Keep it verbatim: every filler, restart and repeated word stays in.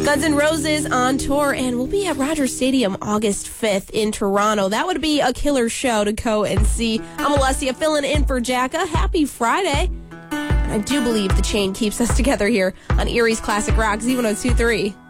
Guns N' Roses on tour, and we'll be at Rogers Stadium August fifth in Toronto. That would be a killer show to go and see. I'm Alessia, filling in for Jacka. Happy Friday. I do believe the chain keeps us together here on Erie's Classic Rock, Z one oh two point three.